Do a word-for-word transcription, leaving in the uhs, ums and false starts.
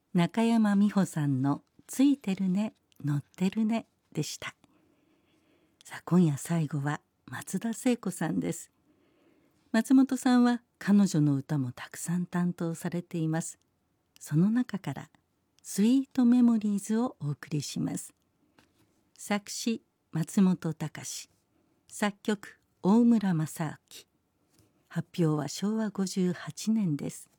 中山美穂さんのついてるね乗ってるねでした。さあ今夜最後は松田聖子さんです。松本さんは彼女の歌もたくさん担当されています。その中からスイートメモリーズをお送りします。作詞松本隆、作曲大村雅明、発表はしょうわごじゅうはちねんです。